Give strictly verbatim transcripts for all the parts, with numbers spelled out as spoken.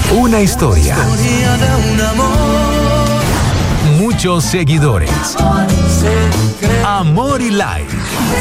Una historia. Muchos seguidores. Amor y like.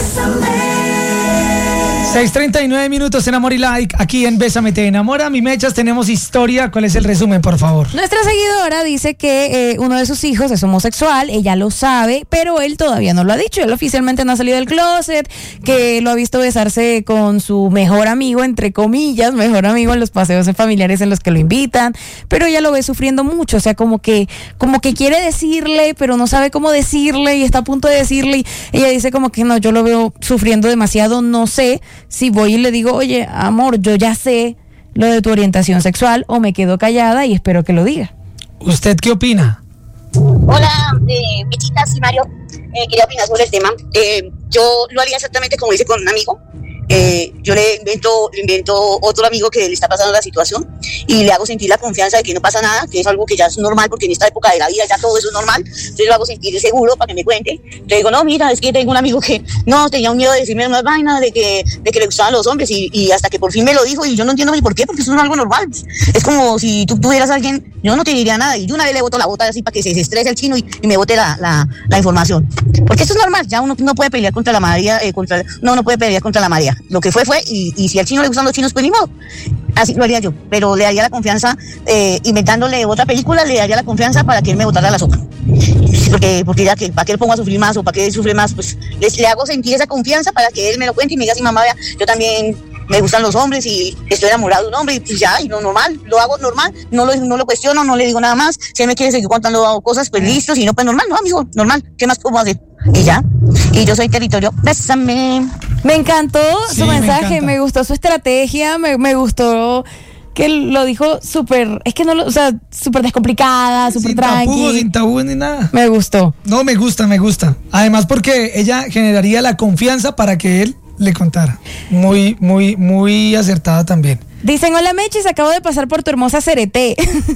seis treinta y nueve minutos en Amor y Like, aquí en Bésame Te Enamora. Mi Mechas, tenemos historia. ¿Cuál es el resumen, por favor? Nuestra seguidora dice que eh, uno de sus hijos es homosexual, ella lo sabe, pero él todavía no lo ha dicho. Él oficialmente no ha salido del closet, que lo ha visto besarse con su mejor amigo, entre comillas, mejor amigo en los paseos familiares en los que lo invitan, pero ella lo ve sufriendo mucho, o sea, como que, como que quiere decirle, pero no sabe cómo decirle y está a punto de decirle. Y ella dice como que no, yo lo veo sufriendo demasiado, no sé si voy y le digo, oye, amor, yo ya sé lo de tu orientación sexual, o me quedo callada y espero que lo diga. ¿Usted qué opina? Hola, eh, Mechitas y Mario, eh, quería opinar sobre el tema. Eh, yo lo haría exactamente como hice con un amigo. Eh, yo le invento, le invento otro amigo que le está pasando la situación y le hago sentir la confianza de que no pasa nada, que es algo que ya es normal, porque en esta época de la vida ya todo eso es normal. Entonces lo hago sentir seguro para que me cuente. Le digo, no, mira, es que tengo un amigo que no, tenía un miedo de decirme unas vainas, de que, de que le gustaban los hombres, y, y hasta que por fin me lo dijo, y yo no entiendo ni por qué, porque eso es algo normal. Es como si tú tuvieras a alguien, yo no te diría nada, y yo una vez le boto la bota así para que se, se estrese el chino y, y me bote la, la, la información. Porque eso es normal, ya uno no puede pelear contra la marea, eh, contra, no, no puede pelear contra la marea. Lo que fue, fue, y Y, y si al chino le gustan los chinos, pues ni modo. Así lo haría yo, pero le daría la confianza, eh, inventándole otra película, le daría la confianza para que él me botara la sopa. Porque, porque ya que, ¿para qué le pongo a sufrir más o para qué él sufre más? Pues le, le hago sentir esa confianza para que él me lo cuente y me diga, sí, mamá, vea, yo también me gustan los hombres y estoy enamorado de un hombre, y ya, y lo normal, lo hago normal, no lo, no lo cuestiono, no le digo nada más. Si él me quiere seguir contando cosas, pues listo, si no, pues normal, no, amigo, normal, ¿qué más puedo hacer? Y ya, y yo soy territorio, bésame. Me encantó Sí, su mensaje, me, me, me gustó su estrategia, me, me gustó que lo dijo súper, es que no lo, o sea, súper descomplicada, súper Sin tranqui. tapujos, sin tabú ni nada. Me gustó. No, me gusta, me gusta. Además porque ella generaría la confianza para que él le contara. Muy, muy, muy acertada también. Dicen, hola Mechis, acabo de pasar por tu hermosa Cereté.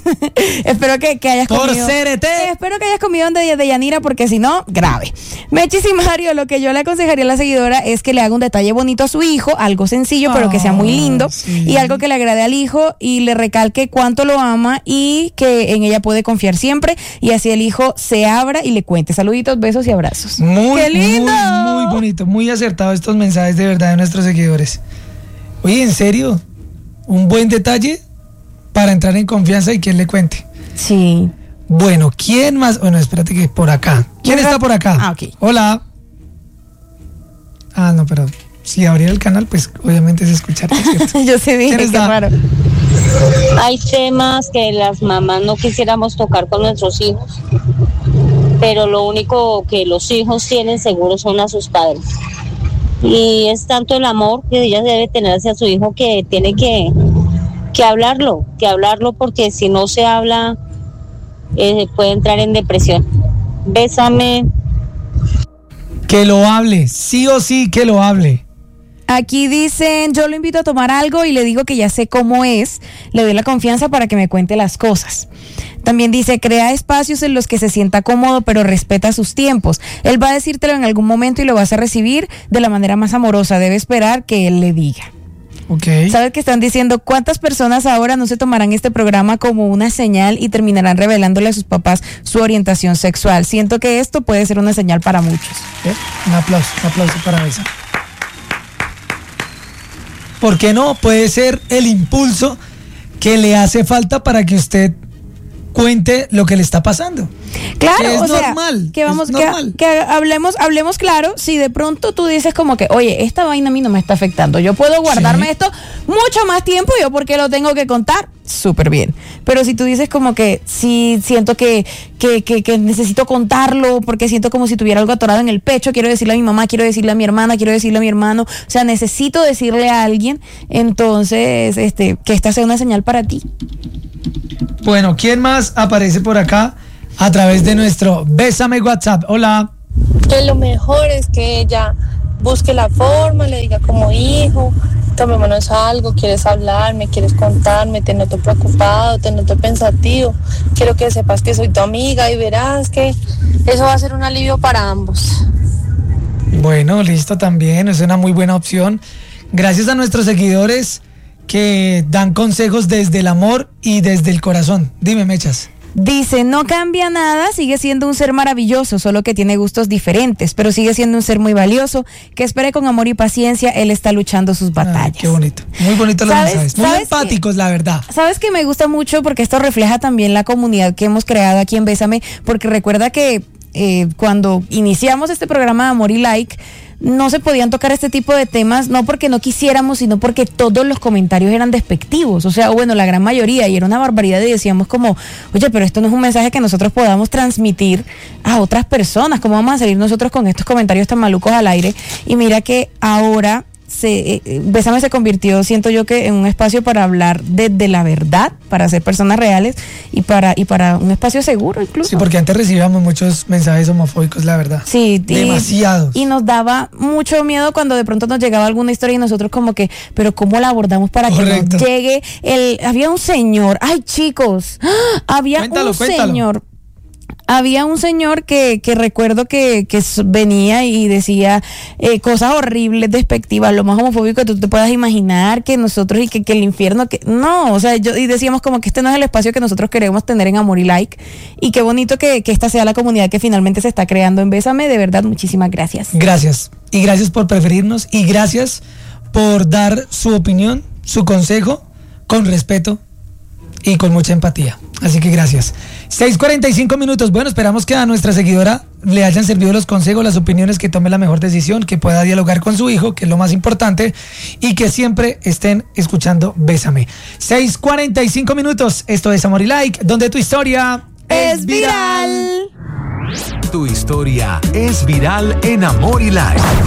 Espero que, que hayas Por comido. Cereté. Eh, espero que hayas comido de, de Yanira, porque si no, grave. Mechis y Mario, lo que yo le aconsejaría a la seguidora es que le haga un detalle bonito a su hijo, algo sencillo, pero que sea muy lindo, sí. y algo que le agrade al hijo y le recalque cuánto lo ama y que en ella puede confiar siempre, y así el hijo se abra y le cuente. Saluditos, besos y abrazos. Muy, ¡Qué lindo! muy, muy bonito, muy acertado estos mensajes de verdad de nuestros seguidores. Oye, ¿en serio? Un buen detalle para entrar en confianza y que él le cuente. Sí. Bueno, ¿quién más? Bueno, espérate que por acá. ¿Quién está por acá? Ah, ok. Hola. Ah, no, pero si abriera el canal, pues obviamente se escucharía, ¿cierto? Yo sí dije, qué raro. Hay temas que las mamás no quisiéramos tocar con nuestros hijos, pero lo único que los hijos tienen seguro son a sus padres. Y es tanto el amor que ella debe tener hacia su hijo que tiene que, que hablarlo, que hablarlo, porque si no se habla, eh, puede entrar en depresión. Bésame. Que lo hable, sí o sí que lo hable. Aquí dicen, yo lo invito a tomar algo y le digo que ya sé cómo es, le doy la confianza para que me cuente las cosas. También dice, crea espacios en los que se sienta cómodo, pero respeta sus tiempos. Él va a decírtelo en algún momento y lo vas a recibir de la manera más amorosa. Debe esperar que él le diga. Ok. ¿Sabes qué están diciendo? ¿Cuántas personas ahora no se tomarán este programa como una señal y terminarán revelándole a sus papás su orientación sexual? Siento que esto puede ser una señal para muchos. ¿Eh? Un aplauso, un aplauso para esa. ¿Por qué no? Puede ser el impulso que le hace falta para que usted cuente lo que le está pasando. Claro, que es o sea, normal, que vamos, es que, normal. que hablemos, hablemos claro. Si de pronto tú dices como que, oye, esta vaina a mí no me está afectando, yo puedo guardarme Sí. esto mucho más tiempo, yo porque lo tengo que contar, súper bien. Pero si tú dices como que sí siento que, que, que, que necesito contarlo porque siento como si tuviera algo atorado en el pecho, quiero decirle a mi mamá, quiero decirle a mi hermana, quiero decirle a mi hermano, o sea, necesito decirle a alguien, entonces, este, que esta sea una señal para ti. Bueno, ¿quién más aparece por acá a través de nuestro Bésame WhatsApp? Hola. Que lo mejor es que ella busque la forma, le diga como hijo, tomémonos algo, quieres hablarme, quieres contarme, te noto preocupado, te noto pensativo, quiero que sepas que soy tu amiga y verás que eso va a ser un alivio para ambos. Bueno, listo también, es una muy buena opción. Gracias a nuestros seguidores que dan consejos desde el amor y desde el corazón. Dime, Mechas. Dice, no cambia nada, sigue siendo un ser maravilloso, solo que tiene gustos diferentes, pero sigue siendo un ser muy valioso, que espere con amor y paciencia, él está luchando sus batallas. Ay, qué bonito, muy bonitos los mensajes, muy empáticos, que, la verdad. Sabes que me gusta mucho porque esto refleja también la comunidad que hemos creado aquí en Bésame, porque recuerda que eh, cuando iniciamos este programa de Amor y Like, no se podían tocar este tipo de temas, no porque no quisiéramos, sino porque todos los comentarios eran despectivos, o sea, bueno, la gran mayoría, y era una barbaridad, y decíamos como, oye, pero esto no es un mensaje que nosotros podamos transmitir a otras personas, ¿cómo vamos a salir nosotros con estos comentarios tan malucos al aire? Y mira que ahora se, eh, Bésame se convirtió, siento yo, que en un espacio para hablar de, de la verdad, para ser personas reales y para y para un espacio seguro incluso. Sí, porque antes recibíamos muchos mensajes homofóbicos, la verdad. Sí, demasiados. Y, y nos daba mucho miedo cuando de pronto nos llegaba alguna historia y nosotros como que, pero ¿cómo la abordamos para Correcto. que nos llegue el... Había un señor, ay chicos, había cuéntalo, un cuéntalo. señor... Había un señor que, que recuerdo que, que venía y decía eh, cosas horribles, despectivas, lo más homofóbico que tú te puedas imaginar, que nosotros y que, que el infierno, que no, o sea, yo y decíamos como que este no es el espacio que nosotros queremos tener en Amor y Like, y qué bonito que, que esta sea la comunidad que finalmente se está creando en Bésame, de verdad, muchísimas gracias. Gracias, y gracias por preferirnos, y gracias por dar su opinión, su consejo, con respeto y con mucha empatía. Así que gracias. seis cuarenta y cinco minutos. Bueno, esperamos que a nuestra seguidora le hayan servido los consejos, las opiniones, que tome la mejor decisión, que pueda dialogar con su hijo, que es lo más importante, y que siempre estén escuchando Bésame. seis cuarenta y cinco minutos. Esto es Amor y Like, donde tu historia es viral. Tu historia es viral en Amor y Like.